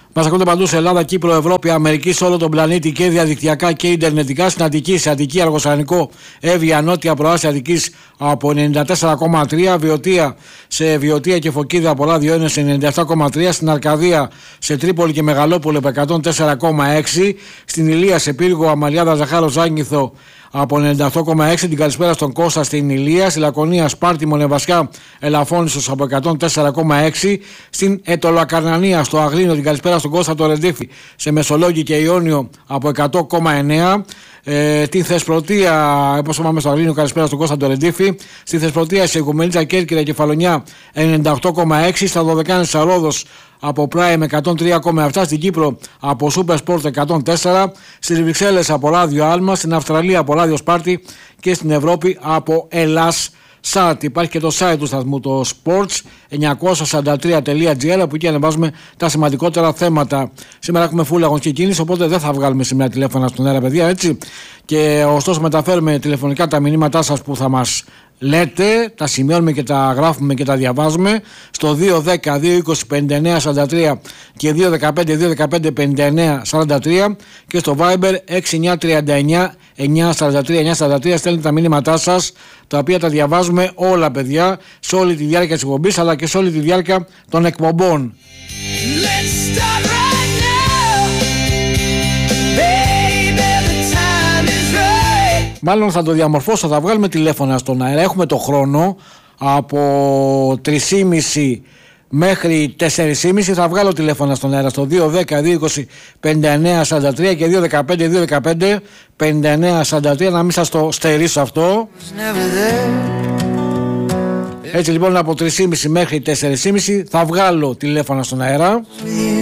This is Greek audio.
Μας ακούτε παντού σε Ελλάδα, Κύπρο, Ευρώπη, Αμερική, σε όλο τον πλανήτη και διαδικτυακά και ιντερνετικά. Στην Αττική, σε Αττική, Αργοσανικό, Εύβοια, Νότια Προάστια Αττικής από 94,3. Βιωτία, σε Βιωτία και Φωκίδα από Λάδιό είναι σε 97,3. Στην Αρκαδία, σε Τρίπολη και Μεγαλόπολη από 104,6. Στην Ηλία, σε Πύργο, Αμαλιάδα, Ζαχάρο, Ζάγνηθο από 98,6. Την καλησπέρα στον Κώστα στην Ηλία. Στη Λακωνία, Σπάρτη, Μονεβασιά, Ελαφώνησος από 104,6. Στην Ετωλακαρνανία, στο Αγλίνο, την καλησπέρα στον Κώστα το Ρεντίφη. Σε Μεσολόγγι και Ιόνιο από 100,9. Την Θεσπρωτεία, όπως είπαμε στο Αγλίνο, καλησπέρα στον Κώστα το Ρεντίφη. Στη Θεσπρωτεία, σε Οικουμενίτσα, Κέρκυρα, Κεφαλονιά 98,6. Στα Δωδεκάνησα, Ρόδος από Prime 103,7. Στην Κύπρο από Super Sport 104. Στις Βρυξέλλες από Ράδιο Άλμα. Στην Αυστραλία από Ράδιο Σπάρτη. Και στην Ευρώπη από Ελλάς Sat. Υπάρχει και το site του σταθμού, το sports943.gr, που εκεί ανεβάζουμε τα σημαντικότερα θέματα. Σήμερα έχουμε full αγωνιστική κίνηση, οπότε δεν θα βγάλουμε σήμερα τηλέφωνα στον αέρα, παιδιά, έτσι. Και ωστόσο μεταφέρουμε τηλεφωνικά τα μηνύματά σας που θα μας λέτε, τα σημειώνουμε και τα γράφουμε και τα διαβάζουμε στο 210-220-5943 και 215-215-5943 και στο Viber 6939-943-943. Στέλνετε τα μηνύματά σας, τα οποία τα διαβάζουμε όλα, παιδιά, σε όλη τη διάρκεια της εκπομπής αλλά και σε όλη τη διάρκεια των εκπομπών. Μάλλον θα το διαμορφώσω, θα βγάλουμε τηλέφωνα στον αέρα. Έχουμε το χρόνο από 3,5 μέχρι 4,5. Θα βγάλω τηλέφωνα στον αέρα στο 210-220-5943 και 215-215-5943, να μην σας το στερήσω αυτό. Έτσι λοιπόν από 3,5 μέχρι 4,5 θα βγάλω τηλέφωνα στον αέρα.